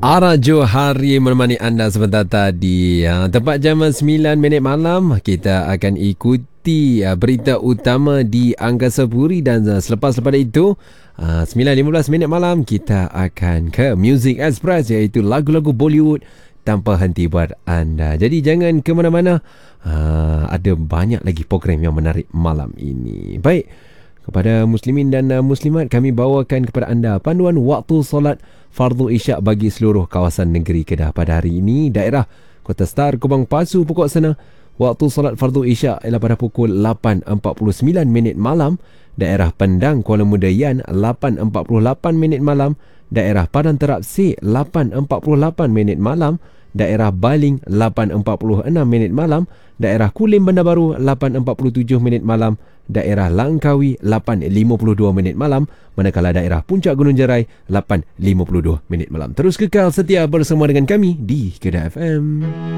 Ara Johari menemani anda sebentar tadi. Tepat jam 9 minit malam, kita akan ikuti berita utama di Angkasa Puri. Dan selepas daripada itu, 9.15 minit malam, kita akan ke Music Express, iaitu lagu-lagu Bollywood tanpa henti buat anda. Jadi jangan ke mana-mana. Ada banyak lagi program yang menarik malam ini. Baik, kepada muslimin dan muslimat, kami bawakan kepada anda panduan waktu solat Fardu Isyak bagi seluruh kawasan negeri Kedah pada hari ini. Daerah Kota Star, Kubang Pasu, Pokok Sena, waktu solat Fardu Isyak ialah pada pukul 8.49 minit malam. Daerah Pendang, Kuala Muda Yan, 8.48 minit malam. Daerah Padang Terap C, 8.48 minit malam. Daerah Baling, 8.46 minit malam. Daerah Kulim Bandar Baru, 8.47 minit malam. Daerah Langkawi, 8.52 minit malam. Manakala daerah Puncak Gunung Jerai, 8.52 minit malam. Terus kekal setia bersama dengan kami di Kedah FM.